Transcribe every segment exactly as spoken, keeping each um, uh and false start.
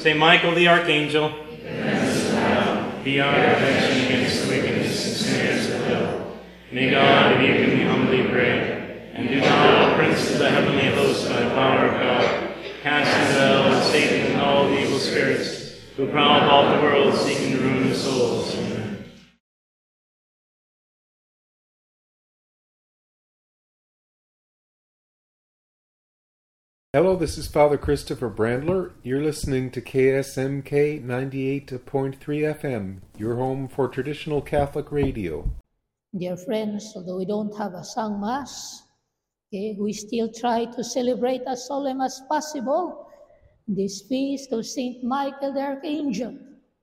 Saint Michael the Archangel, be our protection against the wickedness and snares of hell. May God, if you can we humbly pray, and do not, O Prince of the heavenly host, by the power of God, cast into hell Satan and all the evil spirits who prowl about the world seeking to ruin the souls. Amen. Hello, this is Father Christopher Brandler. You're listening to K S M K ninety-eight point three F M, your home for traditional Catholic radio. Dear friends, although we don't have a sung mass, okay, we still try to celebrate as solemn as possible this feast of Saint Michael the Archangel.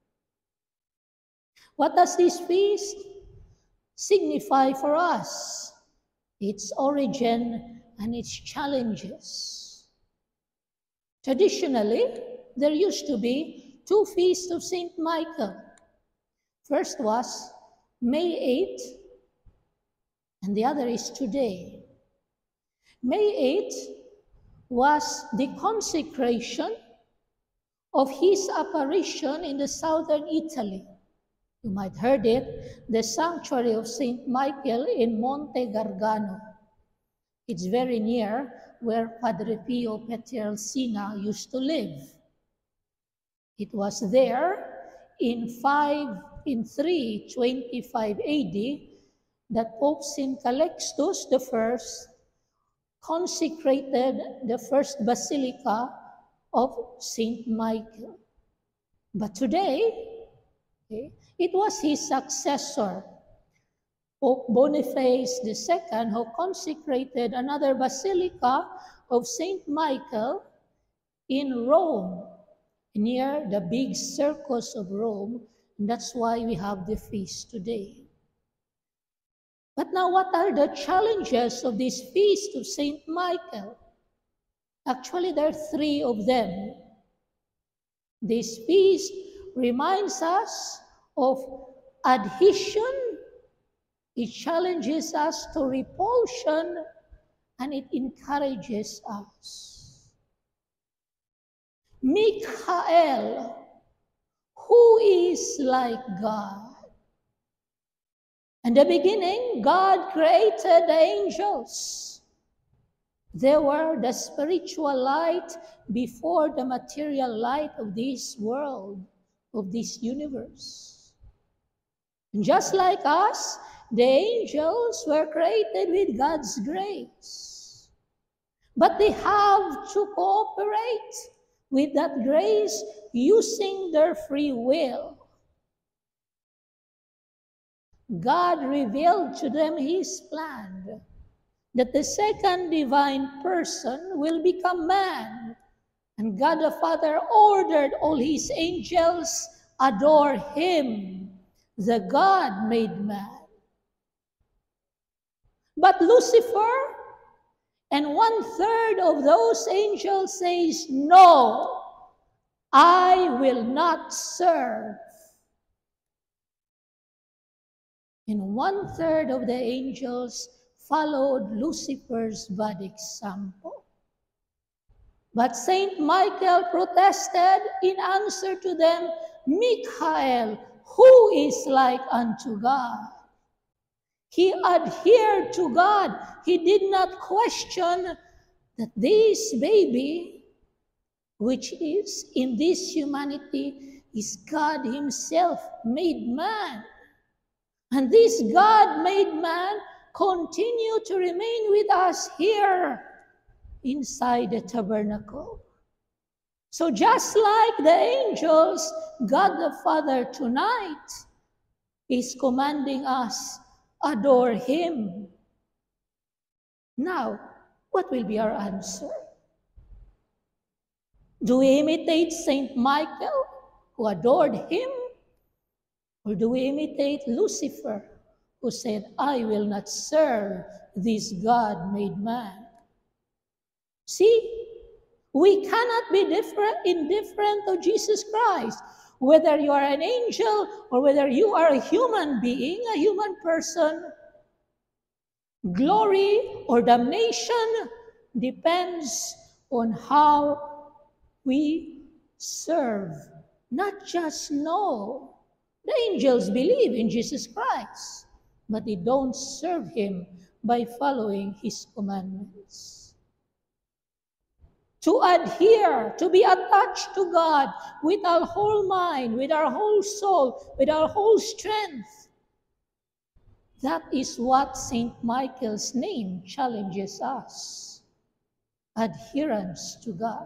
What does this feast signify for us? Its origin and its challenges. Traditionally, there used to be two feasts of Saint Michael. First was May eighth, and the other is today. May eighth was the consecration of his apparition in the southern Italy. You might heard it, the sanctuary of Saint Michael in Monte Gargano. It's very near where Padre Pio Pietrelcina used to live. It was there in five in three twenty-five A D that Pope Saint Calixtus the First consecrated the first basilica of Saint Michael. But today, okay, it was his successor, Pope Boniface the Second, who consecrated another basilica of Saint Michael in Rome, near the big circus of Rome, and that's why we have the feast today. But now, what are the challenges of this feast of Saint Michael? Actually, there are three of them. This feast reminds us of adhesion. It challenges us to repulsion, and it encourages us. Michael, who is like God? In the beginning, God created the angels. They were the spiritual light before the material light of this world, of this universe. And just like us, the angels were created with God's grace. But they have to cooperate with that grace using their free will. God revealed to them his plan, that the second divine person will become man. And God the Father ordered all his angels adore him, the God made man. But Lucifer and one third of those angels says, no, I will not serve. And one third of the angels followed Lucifer's bad example. But Saint Michael protested in answer to them, Michael, who is like unto God? He adhered to God. He did not question that this baby, which is in this humanity, is God himself made man. And this God-made man continued to remain with us here inside the tabernacle. So just like the angels, God the Father tonight is commanding us, adore him. Now, what will be our answer? Do we imitate Saint Michael, who adored him? Or do we imitate Lucifer, who said, I will not serve this God-made man? See, we cannot be different, indifferent to Jesus Christ. Whether you are an angel or whether you are a human being, a human person, glory or damnation depends on how we serve, not just know. The angels believe in Jesus Christ, but they don't serve Him by following His commandments. To adhere, to be attached to God with our whole mind, with our whole soul, with our whole strength. That is what Saint Michael's name challenges us. Adherence to God.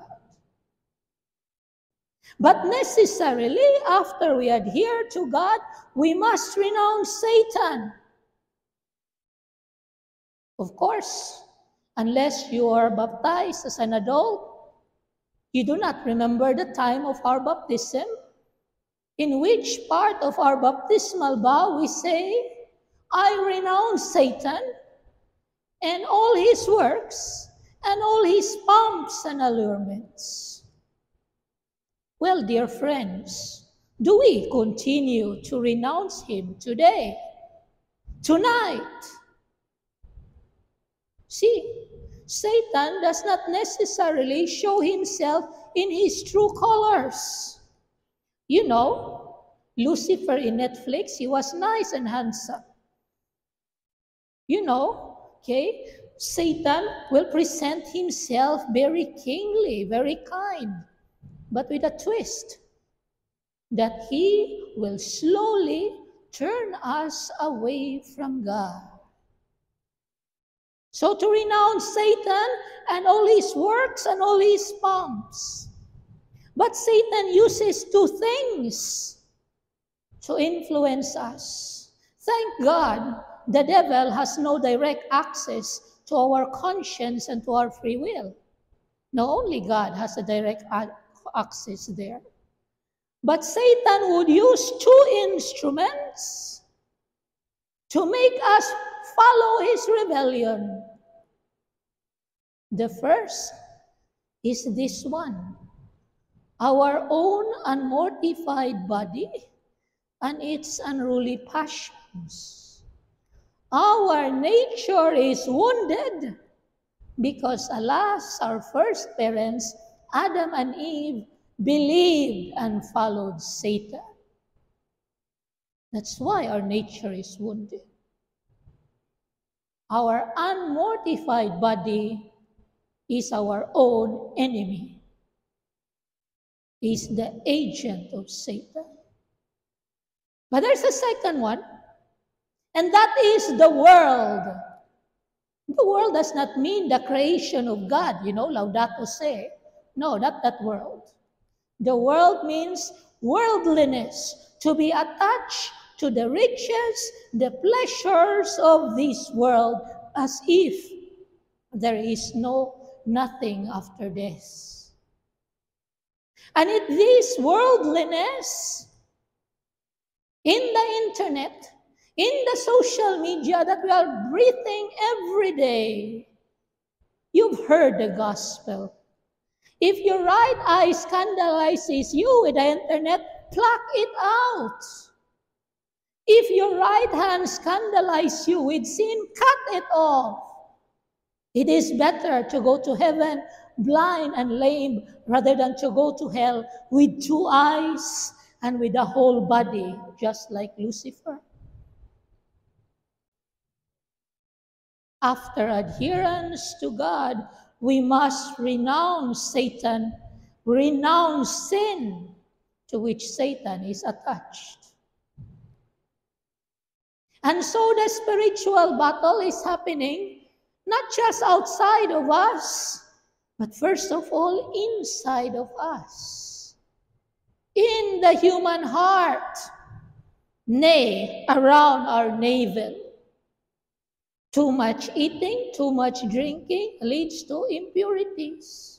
But necessarily, after we adhere to God, we must renounce Satan. Of course, unless you are baptized as an adult, you do not remember the time of our baptism, in which part of our baptismal vow we say, I renounce Satan and all his works and all his pomps and allurements. Well, dear friends, do we continue to renounce him today, tonight? See, Satan does not necessarily show himself in his true colors. You know, Lucifer in Netflix, he was nice and handsome. You know, okay, Satan will present himself very kingly, very kind, but with a twist that he will slowly turn us away from God. So to renounce Satan and all his works and all his pomps. But Satan uses two things to influence us. Thank God the devil has no direct access to our conscience and to our free will. No, only God has a direct access there. But Satan would use two instruments to make us follow his rebellion. The first is this one, our own unmortified body and its unruly passions. Our nature is wounded because, alas, our first parents, Adam and Eve, believed and followed Satan. That's why our nature is wounded. Our unmortified body is our own enemy. Is the agent of Satan. But there's a second one, and that is the world. The world does not mean the creation of God, you know, Laudato Si. No, not that world. The world means worldliness, to be attached to the riches, the pleasures of this world, as if there is no nothing after this. And in this worldliness, in the internet, in the social media that we are breathing every day, you've heard the gospel. If your right eye scandalizes you with the internet, pluck it out. If your right hand scandalizes you with sin, cut it off. It is better to go to heaven blind and lame rather than to go to hell with two eyes and with a whole body, just like Lucifer. After adherence to God, we must renounce Satan, renounce sin to which Satan is attached. And so the spiritual battle is happening not just outside of us, but first of all, inside of us. In the human heart, nay, around our navel. Too much eating, too much drinking leads to impurities.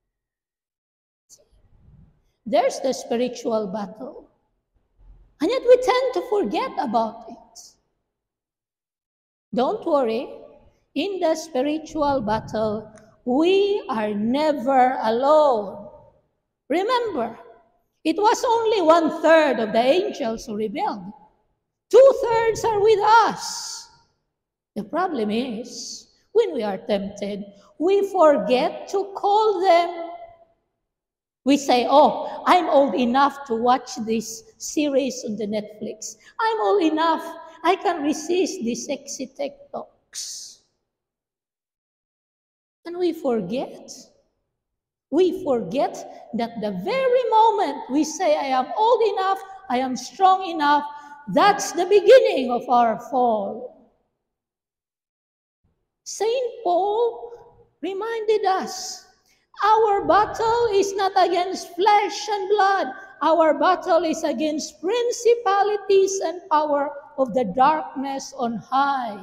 There's the spiritual battle. And yet we tend to forget about it. Don't worry, in the spiritual battle, we are never alone. Remember, it was only one third of the angels who rebelled. Two thirds are with us. The problem is, when we are tempted, we forget to call them. We say, oh, I'm old enough to watch this series on the Netflix. I'm old enough. I can resist the sexy TikToks. And we forget. We forget that the very moment we say, I am old enough, I am strong enough, that's the beginning of our fall. Saint Paul reminded us, our battle is not against flesh and blood. Our battle is against principalities and power of the darkness on high.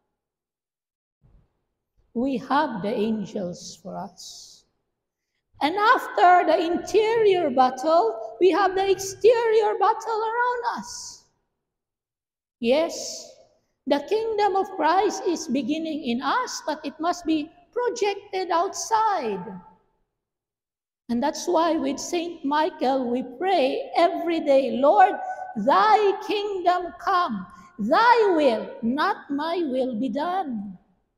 We have the angels for us. And after the interior battle, we have the exterior battle around us. Yes, the kingdom of Christ is beginning in us, but it must be projected outside. And that's why with Saint Michael we pray every day, Lord, thy kingdom come, thy will, not my will, be done.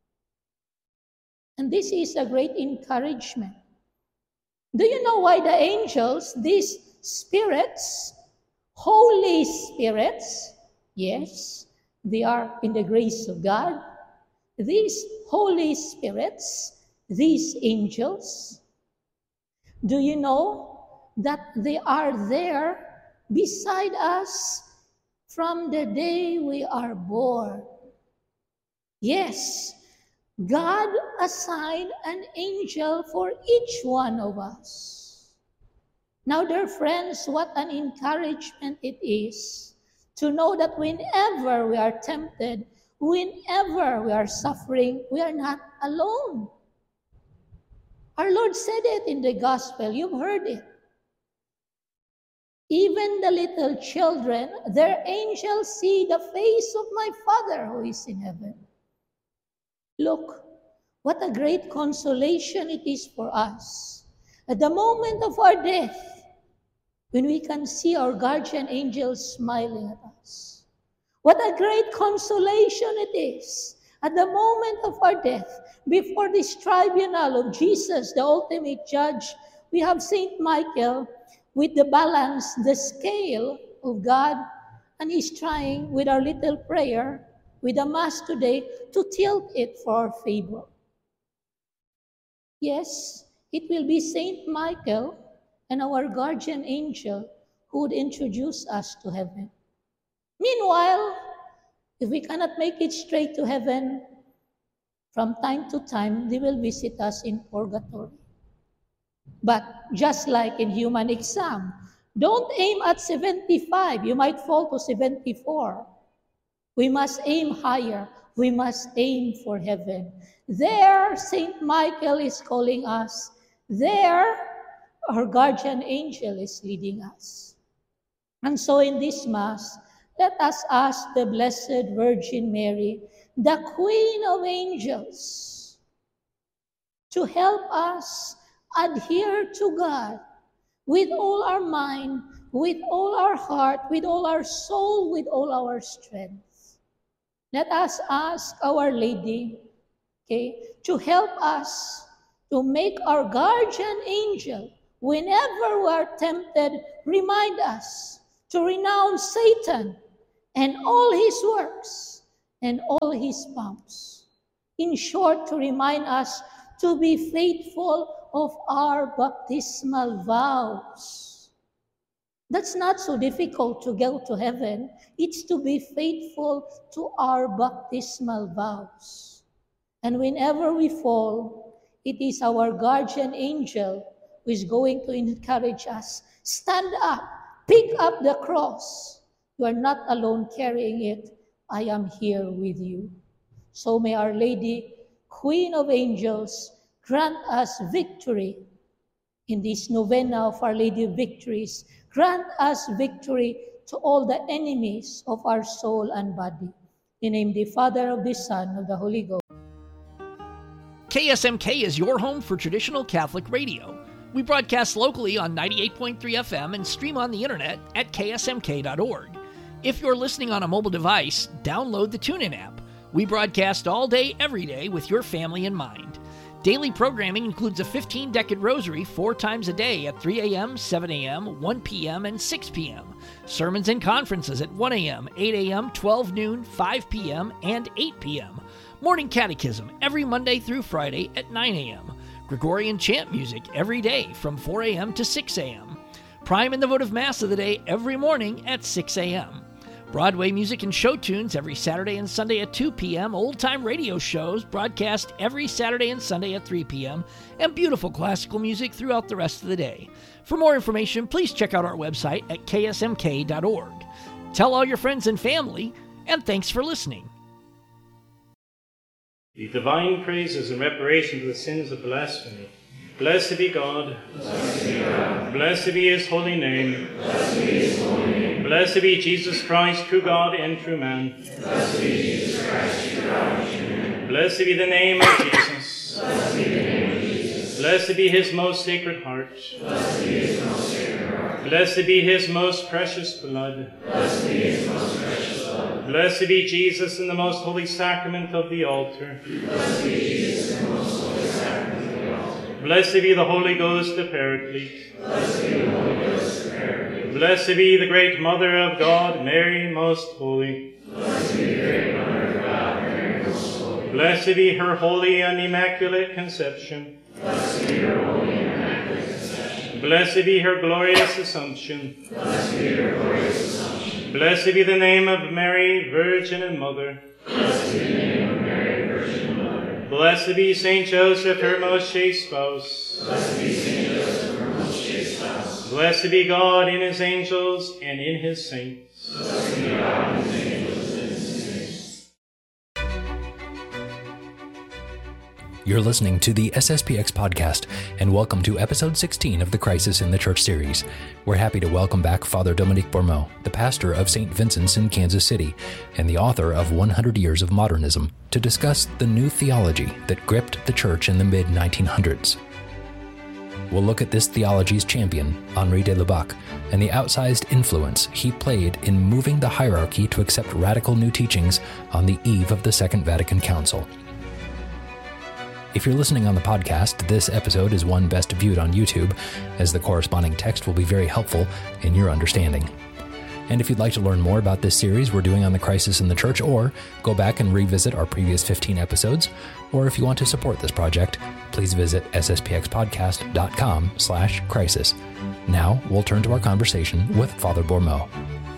And this is a great encouragement. Do you know why the angels, these spirits, holy spirits, yes, they are in the grace of God, these holy spirits, these angels, do you know that they are there beside us from the day we are born? Yes, God assigned an angel for each one of us. Now, dear friends, what an encouragement it is to know that whenever we are tempted, whenever we are suffering, we are not alone. Our Lord said it in the gospel. You've heard it. Even the little children, their angels see the face of my Father who is in heaven. Look, what a great consolation it is for us. At the moment of our death, when we can see our guardian angels smiling at us. What a great consolation it is. At the moment of our death, before this tribunal of Jesus, the ultimate judge, we have Saint Michael with the balance, the scale of God, and he's trying with our little prayer, with the Mass today, to tilt it for our favor. Yes, it will be Saint Michael and our guardian angel who would introduce us to heaven. Meanwhile, if we cannot make it straight to heaven, from time to time, they will visit us in purgatory. But just like in human exam, don't aim at seventy-five. You might fall to seventy-four. We must aim higher. We must aim for heaven. There, Saint Michael is calling us. There, our guardian angel is leading us. And so in this Mass, let us ask the Blessed Virgin Mary, the Queen of Angels, to help us adhere to God with all our mind, with all our heart, with all our soul, with all our strength. Let us ask Our Lady, okay, to help us to make our guardian angel, whenever we are tempted, remind us to renounce Satan and all his works and all his pomps. In short, to remind us to be faithful of our baptismal vows. That's not so difficult to go to heaven. It's to be faithful to our baptismal vows. And whenever we fall, it is our guardian angel who is going to encourage us. Stand up, pick up the cross. You are not alone carrying it. I am here with you. So may Our Lady, Queen of Angels, grant us victory in this novena of Our Lady of Victories. Grant us victory to all the enemies of our soul and body. In the name of the Father, of the Son, of the Holy Ghost. K S M K is your home for traditional Catholic radio. We broadcast locally on ninety-eight point three F M and stream on the internet at K S M K dot org. If you're listening on a mobile device, download the TuneIn app. We broadcast all day, every day with your family in mind. Daily programming includes a fifteen-decade rosary four times a day at three a.m., seven a.m., one p.m., and six p.m. Sermons and conferences at one a.m., eight a.m., twelve noon, five p.m., and eight p.m. Morning catechism every Monday through Friday at nine a.m. Gregorian chant music every day from four a.m. to six a.m. Prime and the votive Mass of the day every morning at six a.m. Broadway music and show tunes every Saturday and Sunday at two p.m., old-time radio shows broadcast every Saturday and Sunday at three p.m., and beautiful classical music throughout the rest of the day. For more information, please check out our website at k s m k dot org. Tell all your friends and family, and thanks for listening. The divine praises and reparation for the sins of blasphemy. Blessed be God. Blessed be God. Blessed be his holy name. Blessed be his holy name. Blessed be Jesus Christ, true God and true man. Blessed be Jesus Christ, true God and true man. Blessed be the name of Jesus. Blessed be the name of Jesus. Blessed be his most sacred heart. Blessed be his most sacred heart. Blessed be his most precious blood. Blessed be his most precious blood. Blessed be Jesus in the most holy sacrament of the altar. Blessed be Jesus in the most holy sacrament of the altar. Blessed be the Holy Ghost, the Paraclete. Blessed be the Holy Ghost, the Paraclete. Blessed be the great Mother of God, Mary most holy. Blessed be the great Mother of God, Mary most holy. Blessed be her holy and immaculate conception. Blessed be her holy and immaculate conception. Blessed be her glorious assumption. Blessed be her glorious assumption. Blessed be the name of Mary, Virgin and Mother. Blessed be the name of Mary, Virgin and Mother. Blessed be Saint Joseph, her most chaste spouse. Blessed be Saint Joseph, her most chaste spouse. Blessed be God in his angels and in his saints. Blessed be God in his angels and in his saints. You're listening to the S S P X podcast, and welcome to episode sixteen of the Crisis in the Church series. We're happy to welcome back Father Dominique Bourmeau, the pastor of Saint Vincent's in Kansas City, and the author of one hundred Years of Modernism, to discuss the new theology that gripped the church in the mid nineteen hundreds. We'll look at this theology's champion, Henri de Lubac, and the outsized influence he played in moving the hierarchy to accept radical new teachings on the eve of the Second Vatican Council. If you're listening on the podcast, this episode is one best viewed on YouTube, as the corresponding text will be very helpful in your understanding. And if you'd like to learn more about this series we're doing on the Crisis in the Church, or go back and revisit our previous fifteen episodes, or if you want to support this project, please visit s s p x podcast dot com slash crisis. Now, we'll turn to our conversation with Father Bourmeau.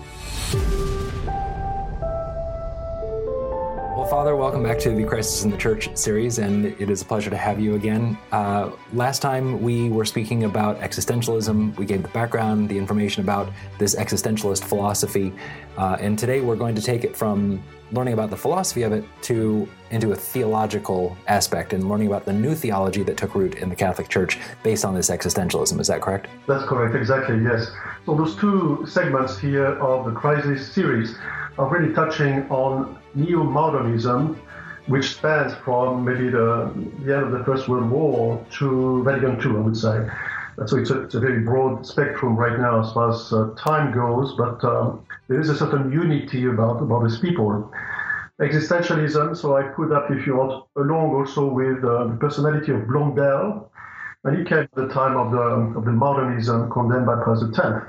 Well, Father, welcome back to the Crisis in the Church series, and it is a pleasure to have you again. Uh, last time we were speaking about existentialism. We gave the background, the information about this existentialist philosophy, uh, and today we're going to take it from learning about the philosophy of it to into a theological aspect and learning about the new theology that took root in the Catholic Church based on this existentialism. Is that correct? That's correct, exactly, yes. So those two segments here of the Crisis series are really touching on neo-modernism, which spans from maybe the, the end of the First World War to Vatican Two, I would say. So it's a, it's a very broad spectrum right now as far as uh, time goes, but um, there is a certain unity about, about these people. Existentialism, so I put up, if you want, along also with uh, the personality of Blondel, and he came at the time of the, of the modernism condemned by Pius the tenth.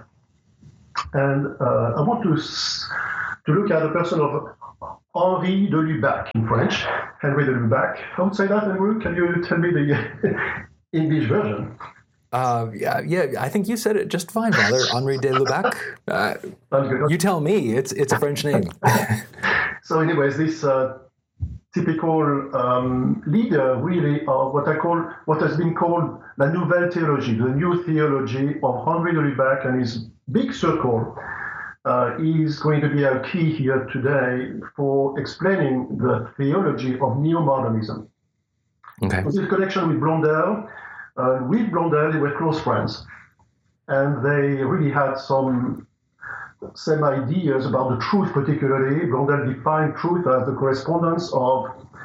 And uh, I want to to look at the person of Henri de Lubac in French, Henri de Lubac. I would say that, Andrew. Can you tell me the English version? Uh, yeah, yeah, I think you said it just fine, Father. Henri de Lubac. Uh, you tell me. It's it's a French name. So, anyways, this uh, typical um, leader, really, of what I call, what has been called la nouvelle théologie, the new theology of Henri de Lubac and his big circle, uh, is going to be our key here today for explaining the theology of neo-modernism. Okay. With this connection with Blondel, uh, with Blondel, they were close friends, and they really had some same ideas about the truth, particularly. Blondel defined truth as the correspondence of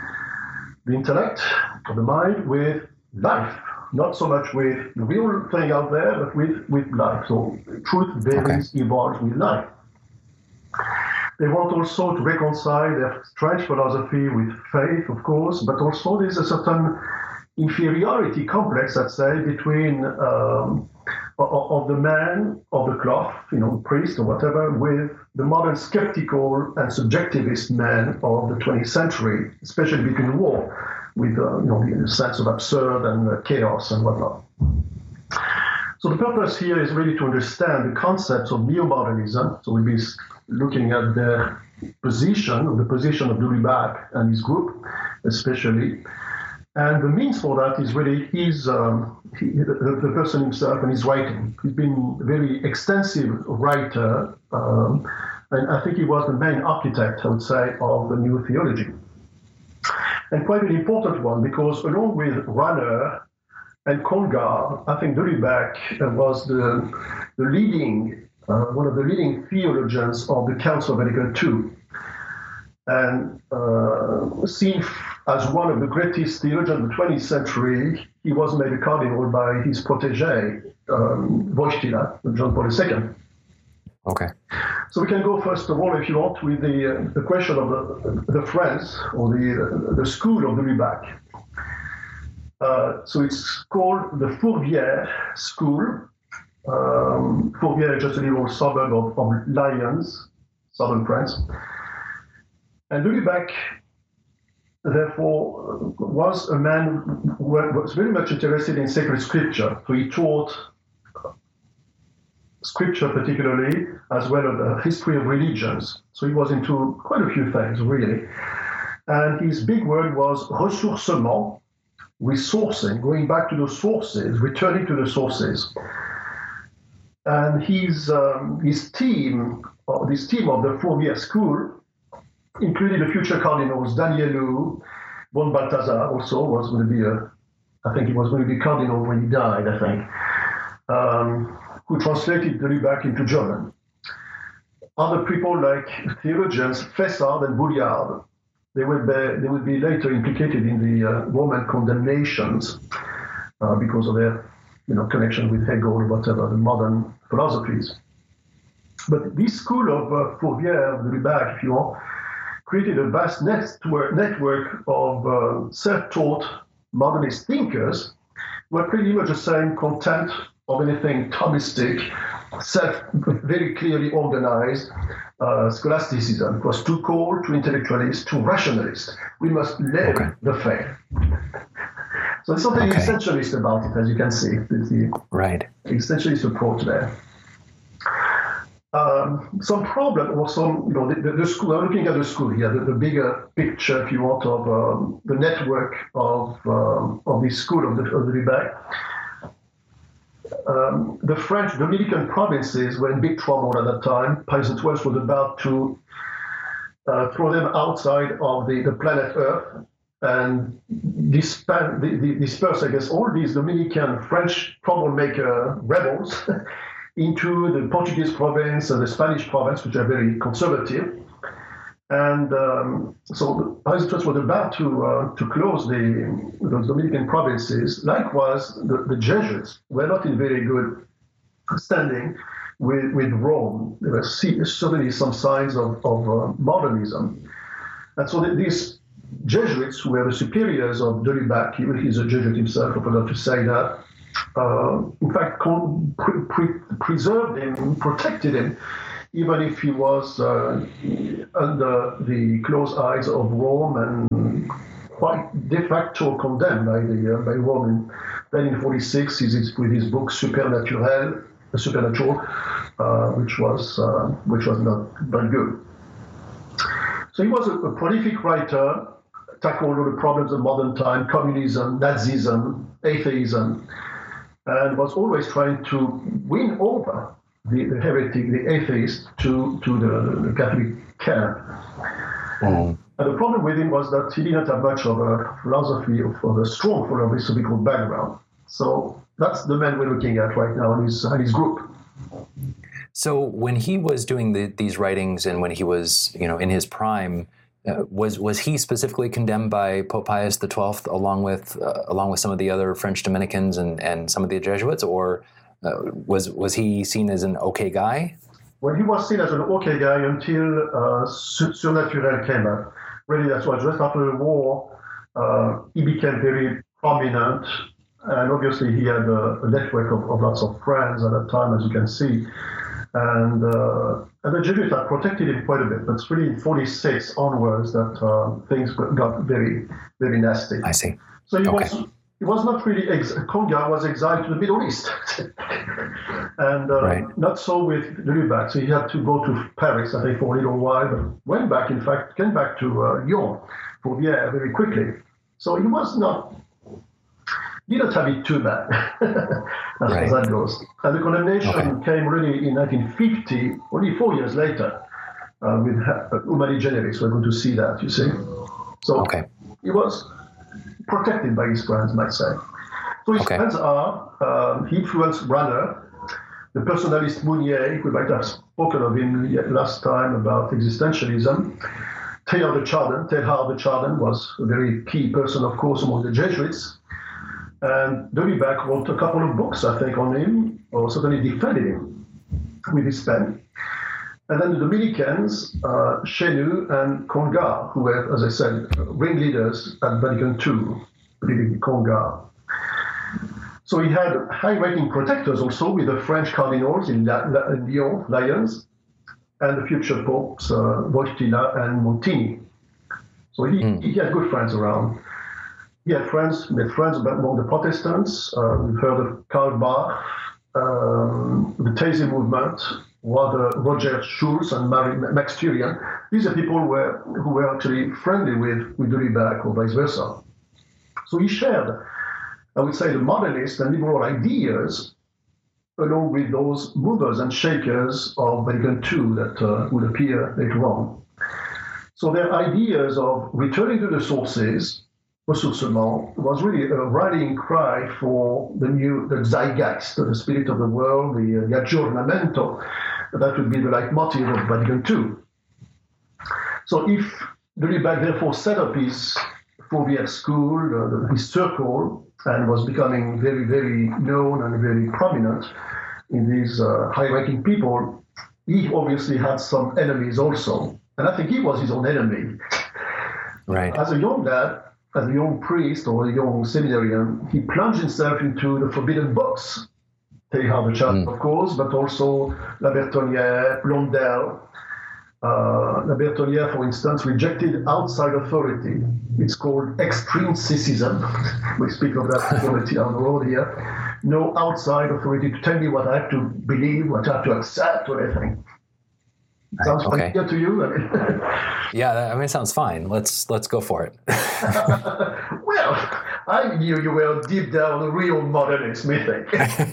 the intellect, of the mind, with life. Not so much with the real thing out there, but with, with life. So truth varies, okay. evolves with life. They want also to reconcile their strange philosophy with faith, of course, but also there's a certain inferiority complex, let's say, between um, of the man of the cloth, you know, priest or whatever, with the modern skeptical and subjectivist man of the twentieth century, especially between war, with uh, you know the sense of absurd and uh, chaos and whatnot. So the purpose here is really to understand the concepts of neo-modernism. So we'll be looking at the position, the position of de Lubac and his group, especially. And the means for that is really his, um, he, the, the person himself and his writing. He's been a very extensive writer, um, and I think he was the main architect, I would say, of the new theology. And quite an important one, because along with Ranner and Congar, I think de Lubac was the, the leading, uh, one of the leading theologians of the Council of Vatican two. And uh, seen as one of the greatest theologians of the twentieth century, he was made a cardinal by his protege, um, Wojtyla, John Paul the Second. Okay. So we can go first of all, if you want, with the uh, the question of the the friends or the the school of de Lubac. Uh, so it's called the Fourvière School. Um, Fourvière is just a little suburb of, of Lyons, southern France. And de Lubac, therefore, was a man who was very much interested in sacred scripture. So he taught scripture particularly, as well as the history of religions. So he was into quite a few things, really. And his big word was ressourcement, resourcing, going back to the sources, returning to the sources. And his um, his team, uh, this team of the Fourvière School, including the future cardinals, Danielou, von Balthasar also was going to be a, I think he was going to be cardinal when he died, I think, um, who translated de Lubac into German. Other people like theologians, Fessard and Bouliard, they would be, they would be later implicated in the uh, Roman condemnations uh, because of their you know, connection with Hegel or whatever, the modern philosophies. But this school of uh, Fourvière, de Lubac, if you want, created a vast network, network of uh, self-taught modernist thinkers who were pretty much the same content of anything Thomistic, self, very clearly organized uh, scholasticism. It was too cold, too intellectualist, too rationalist. We must live okay. the faith. So there's something okay. essentialist about it, as you can see. There's the right. essentialist approach there. Um, some problem or some, you know, the, the, the school, I'm looking at the school here, the, the bigger picture, if you want, of um, the network of um, of this school of the, of the Lubac. Um, the French Dominican provinces were in big trouble at that time. Pius the twelfth was about to uh, throw them outside of the, the planet Earth and disperse, disperse, I guess, all these Dominican French troublemaker rebels into the Portuguese province and the Spanish province, which are very conservative. And um, so Pius the twelfth was about to uh, to close the those Dominican provinces. Likewise, the, the Jesuits were not in very good standing with, with Rome. There were certainly some signs of, of uh, modernism. And so the, these Jesuits, who were the superiors of de Lubac, even he's a Jesuit himself, I forgot to say that, uh, in fact, pre- pre- preserved him, protected him, even if he was uh, under the close eyes of Rome and quite de facto condemned by the uh, by Rome. In nineteen forty-six, he's with his book Supernaturel, the Supernatural, uh, which was uh, which was not very good. So he was a, a prolific writer, tackled all the problems of modern time: communism, Nazism, atheism, and was always trying to win over the, the heretic, the atheist, to, to the, the Catholic camp. Mm. And the problem with him was that he didn't have much of a philosophy, of, of a strong philosophical background. So that's the man we're looking at right now and his, and his group. So when he was doing the, these writings and when he was, you know, in his prime, uh, was was he specifically condemned by Pope Pius the twelfth along with uh, along with some of the other French Dominicans and, and some of the Jesuits, or Uh, was was he seen as an okay guy? Well, he was seen as an okay guy until uh, Surnaturel came up. Really, that's why just after the war, uh, he became very prominent, and obviously he had a, a network of, of lots of friends at that time, as you can see. And, uh, and the Jesuits had protected him quite a bit, but it's really in forty-six onwards that uh, things got very, very nasty. I see. So he okay. was he was not really, ex- Congar was exiled to the Middle East. and uh, right. not so with de Lubac. So he had to go to Paris, I think, for a little while, but went back, in fact, came back to uh, Lyon, Fourvière, very quickly. So he was not, he didn't have it too bad, as right. as that goes. And the condemnation okay. came really in nineteen fifty, only four years later, uh, with uh, Humani Generis. We're going to see that, you see. So okay. he was protected by his friends, might say. So his okay. friends are, um, he influenced Runner, the personalist Mounier, we might have spoken of him last time about existentialism. Teilhard de Chardin, Teilhard de Chardin was a very key person, of course, among the Jesuits. And de Lubac wrote a couple of books, I think, on him, or certainly defended him with his pen. And then the Dominicans, uh, Chenu and Congar, who were, as I said, ringleaders at Vatican two, particularly Congar. So he had high-ranking protectors also with the French cardinals in, La- La- in Lyon, Lyons, and the future popes, uh, Wojtyla and Montini. So he, mm. he had good friends around. He had friends, made friends among the Protestants. Uh, we've heard of Karl Barth, um, the Taizé movement, Roger Schulz and Marie, Max Thurian. These are people who were, who were actually friendly with, with de Lubac or vice versa. So he shared, I would say, the modernist and liberal ideas along with those movers and shakers of Vatican two that uh, would appear later on. So their ideas of returning to the sources, ressourcement, was really a rallying cry for the new, the zeitgeist, the spirit of the world, the, uh, the aggiornamento. That would be the leitmotif of Vatican two. So if de Lubac therefore set up his Fourvière school, uh, his circle, and was becoming very, very known and very prominent in these uh, high-ranking people, he obviously had some enemies also. And I think he was his own enemy. Right. As a young lad, as a young priest or a young seminarian, he plunged himself into the forbidden books. Teilhard de Chardin, mm. of course, but also La Bertonnière, Blondel. Uh, La Bertonnière, for instance, rejected outside authority. It's called extrinsicism. We speak of that authority on the road here. No outside authority to tell me what I have to believe, what I have to accept, or anything. Sounds okay. familiar to you? I mean, yeah, I mean, it sounds fine. Let's let's go for it. Well, I knew you were deep down a real modernist, me think.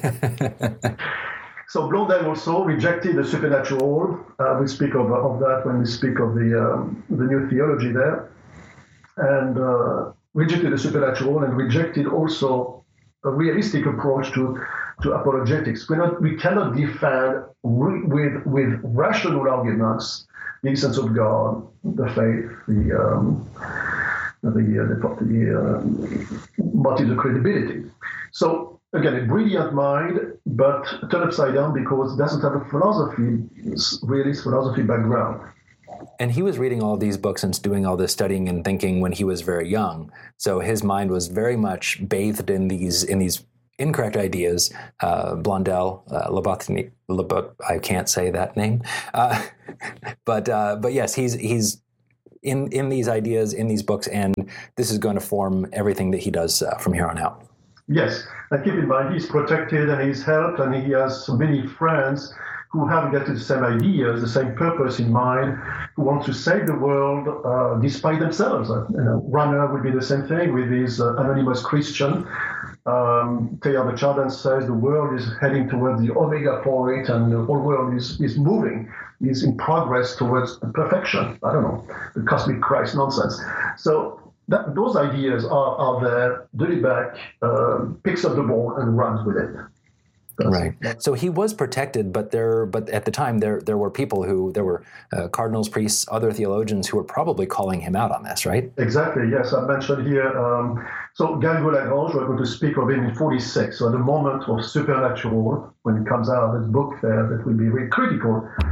So Blondel also rejected the supernatural. Uh, we speak of, of that when we speak of the um, the new theology there, and uh, rejected the supernatural and rejected also a realistic approach to. to apologetics. We not we cannot defend re- with with rational arguments the existence of God, the faith, the um, the the, the, the uh, motives of credibility. So again, a brilliant mind, but turned upside down because it doesn't have a philosophy, realist philosophy background. And he was reading all these books and doing all this studying and thinking when he was very young. So his mind was very much bathed in these in these. incorrect ideas. Uh, Blondel, uh, Lobotomy, Lobot, I can't say that name, uh, but uh, but yes, he's he's in in these ideas, in these books, and this is going to form everything that he does uh, from here on out. Yes, and keep in mind he's protected and he's helped, and he has many friends who have got the same ideas, the same purpose in mind, who want to save the world uh, despite themselves. Uh, you know, Runner would be the same thing with his uh, anonymous Christian. Um, Teilhard de Chardin says the world is heading towards the omega point, and the whole world is, is moving, is in progress towards perfection. I don't know, the cosmic Christ nonsense. So that, those ideas are, are there. De Lubac uh, picks up the ball and runs with it. That's right. It. So he was protected, but there, but at the time there there were people who there were uh, cardinals, priests, other theologians who were probably calling him out on this, right? Exactly. Yes, I mentioned here. Um, so Galgo-Lagrange, we're going to speak of him in forty-six. So at the moment of Supernatural, when it comes out, this book there that will be very critical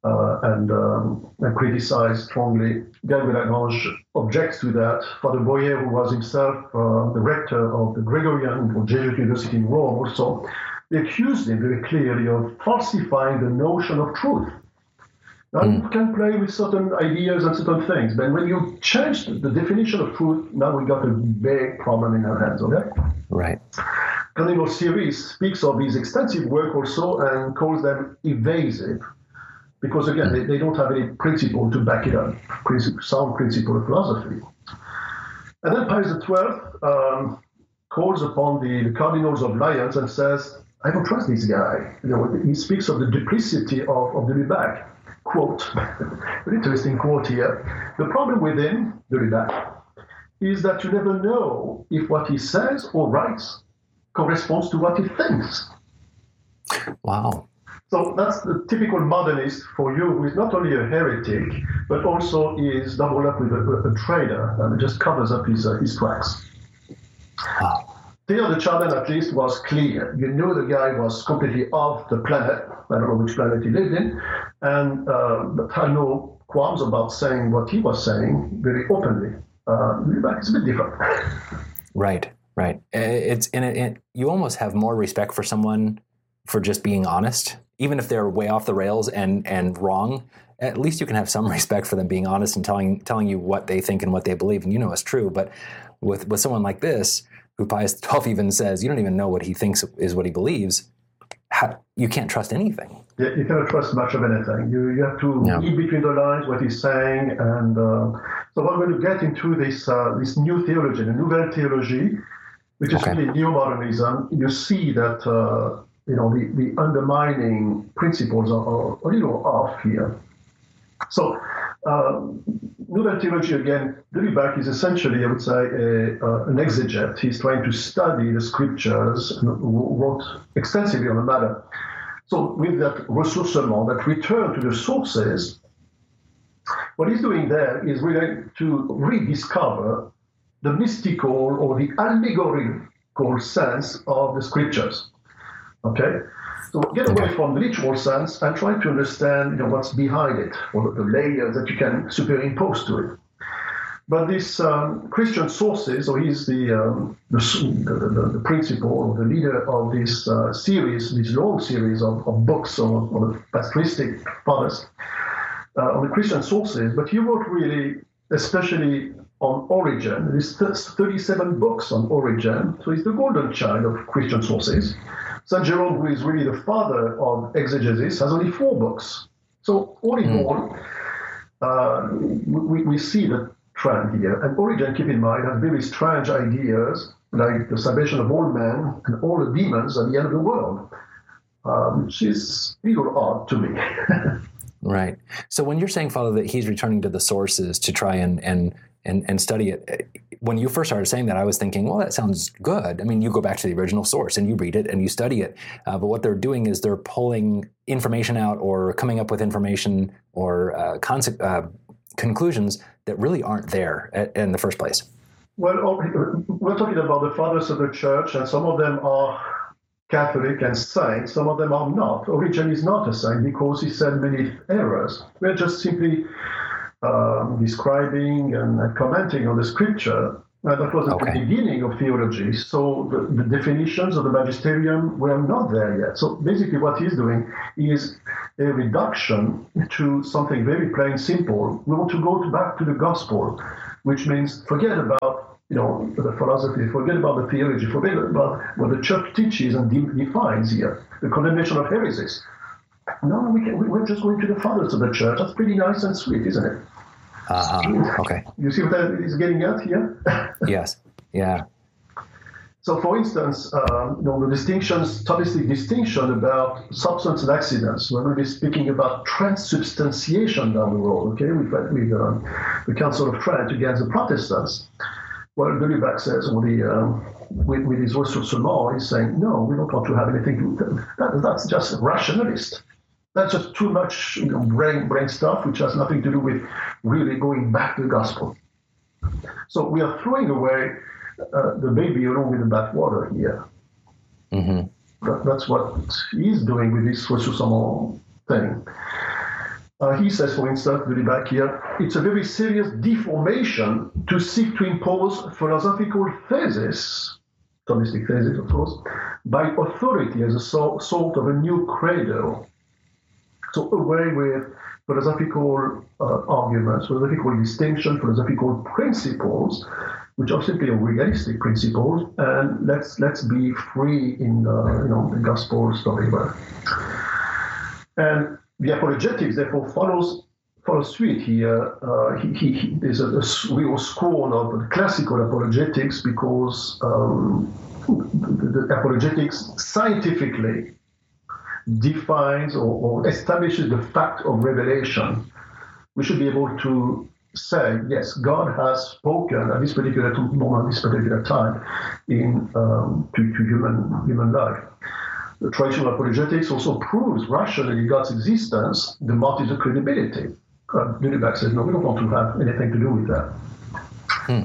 uh, and, um, and criticized strongly. Gabriel Lagrange objects to that. Father Boyer, who was himself uh, the rector of the Gregorian or Jesuit University in Rome also, they accused him very clearly of falsifying the notion of truth. Now, mm. you can play with certain ideas and certain things, but when you change the definition of truth, now we got a big problem in our hands, okay? Right. Cardinal Series speaks of his extensive work also and calls them evasive, because again, mm. they, they don't have any principle to back it up, principle, sound principle of philosophy. And then Pius the twelfth um, calls upon the, the cardinals of Lyons and says, I don't trust this guy. You know, he speaks of the duplicity of, of de Lubac. Quote, an interesting quote here. The problem with him, de Lubac, is that you never know if what he says or writes corresponds to what he thinks. Wow. So that's the typical modernist for you, who is not only a heretic, but also is doubled up with a, a traitor and just covers up his, uh, his tracks. Wow. Theo de Chardin, at least, was clear. You knew the guy was completely off the planet. I don't know which planet he lived in, and uh, but had no qualms about saying what he was saying very openly. Uh, it's a bit different. Right, right. It's in it, it. You almost have more respect for someone for just being honest, even if they're way off the rails and and wrong. At least you can have some respect for them being honest and telling telling you what they think and what they believe, and you know it's true. But with with someone like this, who Pius the twelfth even says, you don't even know what he thinks is what he believes, how, you can't trust anything. Yeah, you cannot trust much of anything. You you have to yeah. read between the lines what he's saying. And uh, so we're going to get into this uh, this new theology, the Nouvelle Théologie, which is okay. really neo-modernism. You see that uh, you know the, the undermining principles are, are a little off here. So uh, Nouvelle Théologie, again, de Lubac is essentially, I would say, a, uh, an exeget. He's trying to study the scriptures and wrote extensively on the matter. So with that ressourcement, that return to the sources, what he's doing there is really to rediscover the mystical or the allegorical sense of the scriptures. Okay? So get away okay. from the literal sense and try to understand, you know, what's behind it, or the layers that you can superimpose to it. But this um, Christian sources, or he's the, um, the, the, the principal or the leader of this uh, series, this long series of, of books on, on the patristic fathers, uh, on the Christian sources. But he wrote really, especially on Origen. There's thirty-seven books on Origen, so he's the golden child of Christian sources. Saint Jerome, who is really the father of exegesis, has only four books. So all in mm. all, uh, we, we see the trend here. And Origen, keep in mind, has very strange ideas, like the salvation of all men and all the demons at the end of the world, uh, which is a little odd to me. Right. So when you're saying, Father, that he's returning to the sources to try and and and, and study it, when you first started saying that, I was thinking, well, that sounds good. I mean, you go back to the original source and you read it and you study it. Uh, but what they're doing is they're pulling information out or coming up with information or uh, concept, uh, conclusions that really aren't there at, in the first place. Well, we're talking about the fathers of the church, and some of them are Catholic and saints, some of them are not. Origen is not a saint because he said many errors. We're just simply um, describing and, and commenting on the scripture. Uh, that was at okay. the beginning of theology, so the, the definitions of the magisterium were not there yet. So basically what he's doing is a reduction to something very plain simple. We want to go to back to the gospel, which means forget about you know the philosophy, forget about the theology, forget about what the church teaches and de- defines here, the condemnation of heresies. No, we can, we're just going to the fathers of the church. That's pretty nice and sweet, isn't it? Uh-huh. Okay. You see what that is getting at here? Yes. Yeah. So, for instance, um, you know, the distinctions, Thomistic distinction about substance and accidents. We're going to be speaking about transubstantiation down the road, okay, with, with um, the Council of Trent against the Protestants. Well, de Lubac says, or the, um, with, with his ressourcement, he's saying, no, we don't want to have anything to do. That, that's just rationalist. That's just too much you know, brain, brain stuff, which has nothing to do with really going back to the gospel. So we are throwing away uh, the baby along with the bathwater here. Mm-hmm. That, that's what he's doing with this ressourcement thing. Uh, he says, for instance, really back here, it's a very serious deformation to seek to impose philosophical thesis, Thomistic thesis, of course, by authority as a so, sort of a new credo. So away with philosophical uh, arguments, philosophical distinction, philosophical principles, which are simply realistic principles, and let's let's be free in uh, you know the gospel story. And the apologetics therefore follows follows suit here. Uh, he, he, he, there's a, a real scorn of the classical apologetics because um, the, the apologetics scientifically defines or, or establishes the fact of revelation. We should be able to say, yes, God has spoken at this particular moment, this particular time, in um, to, to human human life. The traditional apologetics also proves rationally God's existence, the martyrs of credibility. Uh, Lüneburg says, no, we don't want to have anything to do with that. Hmm.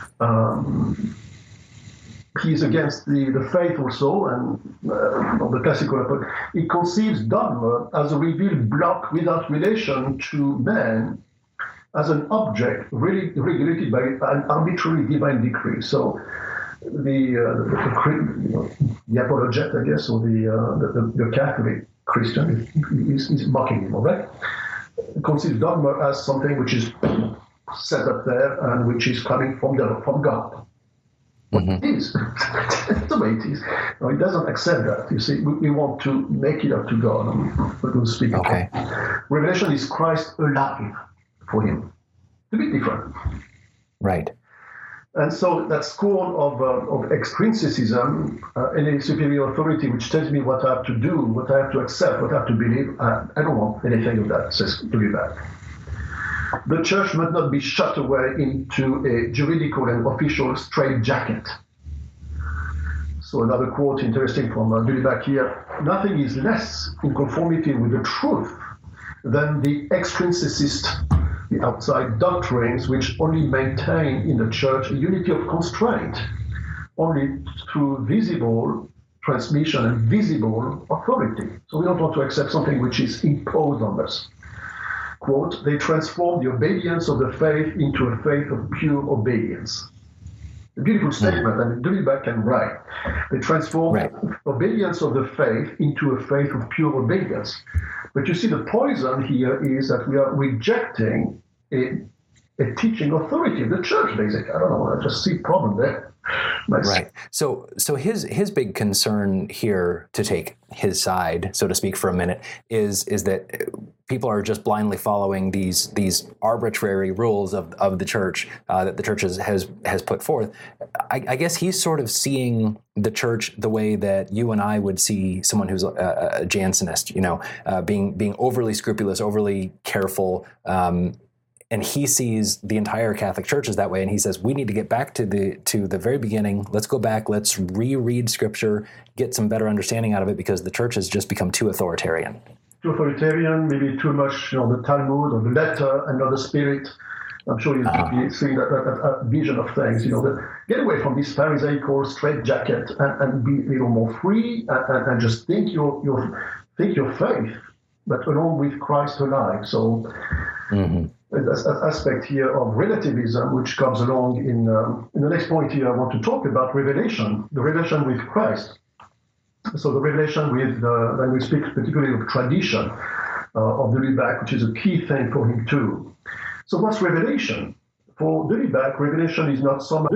Um, he is against the, the faith also, and uh, of the classical apology. He conceives dogma as a revealed block without relation to man, as an object really regulated by an arbitrary divine decree. So the uh, the, the, you know, the apologete, I guess, or the uh, the, the, the Catholic Christian is, is mocking him, all right? Conceives dogma as something which is set up there and which is coming from the from God. Mm-hmm. It is. That's the way it is. No, he doesn't accept that. You see, we, we want to make it up to God. And we're going to speak okay. about Revelation is Christ alive for him. It's a bit different. Right. And so that scorn of, uh, of extrinsicism, uh, any superior authority which tells me what I have to do, what I have to accept, what I have to believe, I, I don't want anything of that, says to be bad. The church must not be shut away into a juridical and official straitjacket. So another quote interesting from uh, Lüneburg here, nothing is less in conformity with the truth than the extrinsicist, the outside doctrines which only maintain in the church a unity of constraint, only through visible transmission and visible authority. So we don't want to accept something which is imposed on us. Quote, they transform the obedience of the faith into a faith of pure obedience. A beautiful statement, and Lüneburg can write. They transform right. obedience of the faith into a faith of pure obedience. But you see, the poison here is that we are rejecting a, a teaching authority of the church, basically. I don't know, I just see a problem there. Nice. Right. So so his his big concern here, to take his side, so to speak, for a minute, is is that people are just blindly following these these arbitrary rules of, of the church uh, that the church has, has has put forth. I, I guess he's sort of seeing the church the way that you and I would see someone who's a, a Jansenist, you know, uh, being being overly scrupulous, overly careful. Um, And he sees the entire Catholic Church as that way, and he says we need to get back to the to the very beginning. Let's go back. Let's reread Scripture, get some better understanding out of it, because the Church has just become too authoritarian. Too authoritarian, maybe too much, you know, the Talmud or the letter and not the spirit. I'm sure you've uh-huh. seen that, that, that, that vision of things. You know, that get away from this Pharisaical straitjacket and, and be a little more free and, and, and just think your your think your faith, but along with Christ alive. So. Mm-hmm. An aspect here of relativism, which comes along in, um, in the next point here. I want to talk about revelation, the revelation with Christ. So the revelation with, uh, when we speak particularly of tradition uh, of Lüneburg, which is a key thing for him too. So what's revelation? For Lüneburg, revelation is not some